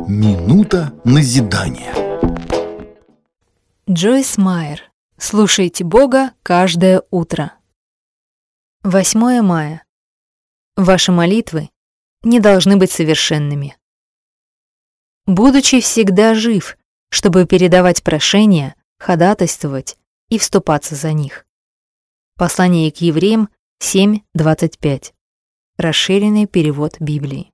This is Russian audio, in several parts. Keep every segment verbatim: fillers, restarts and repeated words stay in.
Минута назидания. Джойс Майер. Слушайте Бога каждое утро. восьмое мая. Ваши молитвы не должны быть совершенными. Будучи всегда жив, чтобы передавать прошения, ходатайствовать и вступаться за них. Послание к Евреям семь двадцать пять. Расширенный перевод Библии.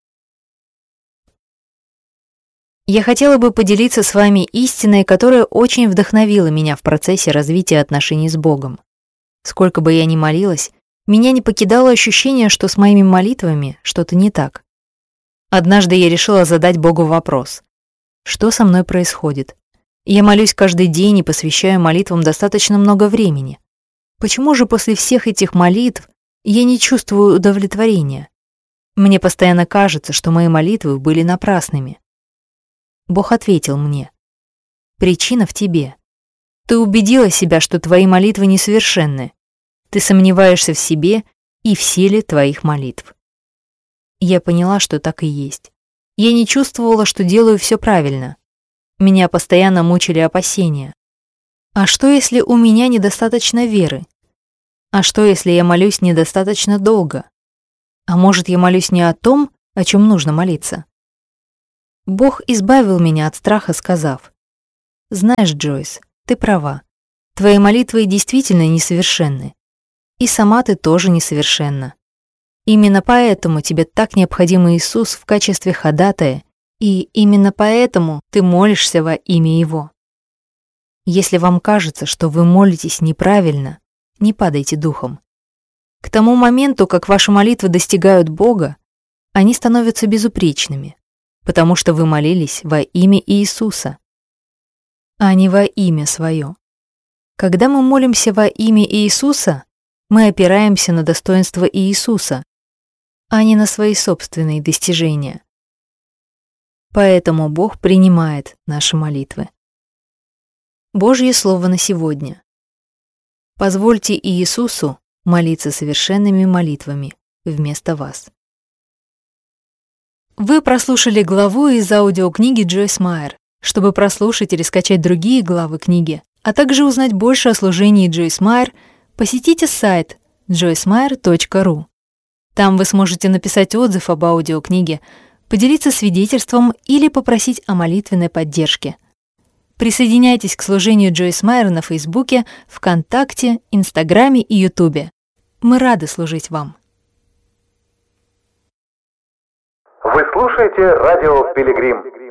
Я хотела бы поделиться с вами истиной, которая очень вдохновила меня в процессе развития отношений с Богом. Сколько бы я ни молилась, меня не покидало ощущение, что с моими молитвами что-то не так. Однажды я решила задать Богу вопрос: что со мной происходит? Я молюсь каждый день и посвящаю молитвам достаточно много времени. Почему же после всех этих молитв я не чувствую удовлетворения? Мне постоянно кажется, что мои молитвы были напрасными. Бог ответил мне: причина в тебе. Ты убедила себя, что твои молитвы несовершенны. Ты сомневаешься в себе и в силе твоих молитв. Я поняла, что так и есть. Я не чувствовала, что делаю все правильно. Меня постоянно мучили опасения. А что, если у меня недостаточно веры? А что, если я молюсь недостаточно долго? А может, я молюсь не о том, о чем нужно молиться? Бог избавил меня от страха, сказав: «Знаешь, Джойс, ты права. Твои молитвы действительно несовершенны. И сама ты тоже несовершенна. Именно поэтому тебе так необходим Иисус в качестве ходатая, и именно поэтому ты молишься во имя Его. Если вам кажется, что вы молитесь неправильно, не падайте духом. К тому моменту, как ваши молитвы достигают Бога, они становятся безупречными, потому что вы молились во имя Иисуса, а не во имя свое. Когда мы молимся во имя Иисуса, мы опираемся на достоинство Иисуса, а не на свои собственные достижения. Поэтому Бог принимает наши молитвы. Божье слово на сегодня. Позвольте Иисусу молиться совершенными молитвами вместо вас. Вы прослушали главу из аудиокниги Джойс Майер. Чтобы прослушать или скачать другие главы книги, а также узнать больше о служении Джойс Майер, посетите сайт джойс майер точка ру. Там вы сможете написать отзыв об аудиокниге, поделиться свидетельством или попросить о молитвенной поддержке. Присоединяйтесь к служению Джойс Майер на Фейсбуке, ВКонтакте, Инстаграме и Ютубе. Мы рады служить вам. Вы слушаете радио «Пилигрим».